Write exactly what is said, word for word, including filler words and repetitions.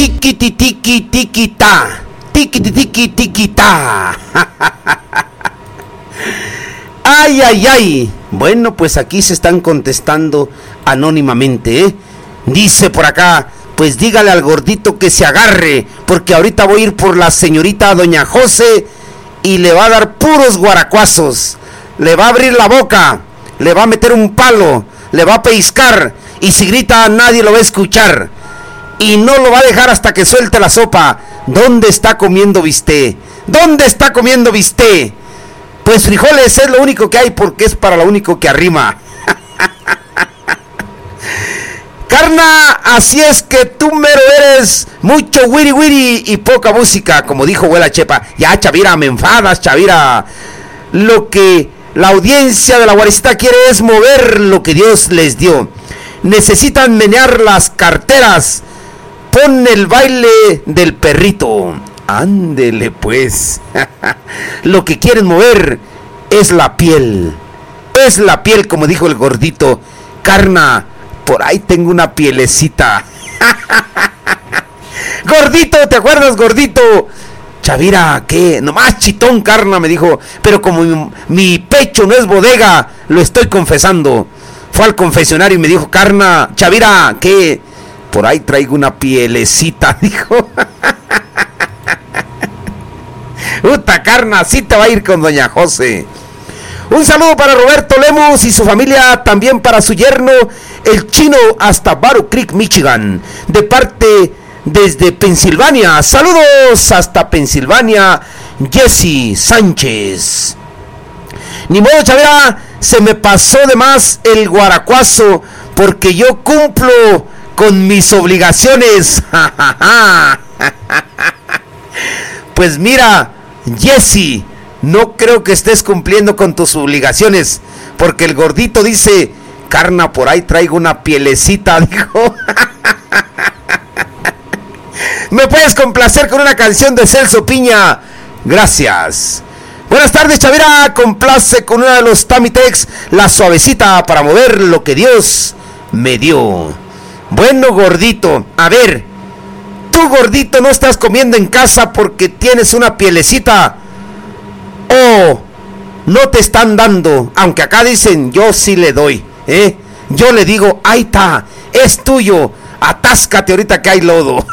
Tiki tiki tiki ta. Tiki tiki tiki ta. Ay, ay, ay. Bueno, pues aquí se están contestando anónimamente, ¿eh? Dice por acá, pues dígale al gordito que se agarre, porque ahorita voy a ir por la señorita doña José y le va a dar puros guaracuazos. Le va a abrir la boca, le va a meter un palo, le va a pellizcar, y si grita nadie lo va a escuchar. Y no lo va a dejar hasta que suelte la sopa. ¿Dónde está comiendo bistec? ¿Dónde está comiendo bistec? Pues frijoles es lo único que hay, porque es para lo único que arrima. Carna, así es que tú mero eres mucho wiri wiri y poca música, como dijo abuela Chepa. Ya, Chavira, me enfadas, Chavira. Lo que la audiencia de la Guaricita quiere es mover lo que Dios les dio. Necesitan menear las carteras. Pon el baile del perrito. Ándele pues. Lo que quieren mover es la piel. Es la piel, como dijo el gordito. Carna, por ahí tengo una pielecita. Gordito, ¿te acuerdas, gordito? Chavira, ¿qué? Nomás chitón, carna, me dijo. Pero como mi, mi pecho no es bodega, lo estoy confesando. Fue al confesionario y me dijo, carna, Chavira, ¿qué? Por ahí traigo una pielecita, dijo. Puta, carna, sí te va a ir con doña José. Un saludo para Roberto Lemus y su familia, también para su yerno, el chino, hasta Battle Creek, Michigan, de parte desde Pensilvania. Saludos hasta Pensilvania, Jesse Sánchez. Ni modo, Chavira, se me pasó de más el guaracuazo, porque yo cumplo con mis obligaciones. Pues mira, Jesse, no creo que estés cumpliendo con tus obligaciones, porque el gordito dice, carna, por ahí traigo una pielecita, dijo. ¿Me puedes complacer con una canción de Celso Piña? Gracias. Buenas tardes, Chavira. Complace con uno de los Tamitex, la suavecita para mover lo que Dios me dio. Bueno, gordito, a ver, tú, gordito, no estás comiendo en casa porque tienes una pielecita, o no te están dando, aunque acá dicen, yo sí le doy, ¿eh? Yo le digo, ahí está, es tuyo, atáscate ahorita que hay lodo.